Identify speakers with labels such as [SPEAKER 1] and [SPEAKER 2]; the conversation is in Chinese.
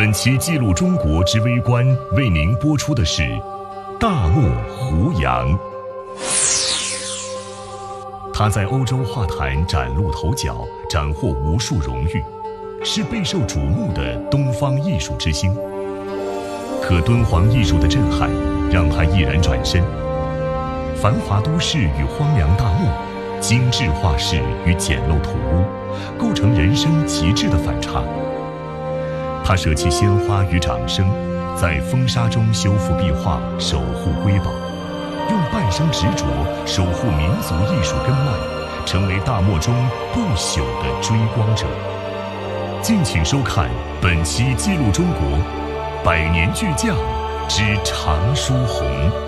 [SPEAKER 1] 本期记录中国之微观为您播出的是大漠胡杨。他在欧洲画坛崭露头角，斩获无数荣誉，是备受瞩目的东方艺术之星。可敦煌艺术的震撼让他毅然转身，繁华都市与荒凉大漠，精致画室与简陋土屋，构成人生极致的反差。他舍弃鲜花与掌声，在风沙中修复壁画，守护瑰宝，用半生执着守护民族艺术根脉，成为大漠中不朽的追光者。敬请收看本期记录中国百年巨匠之常书鸿。